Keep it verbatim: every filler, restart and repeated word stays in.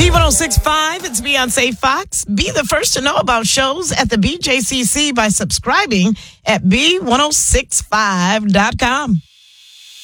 B ten sixty-five, it's Beyonce Fox. Be the first to know about shows at the B J C C by subscribing at B ten sixty-five dot com.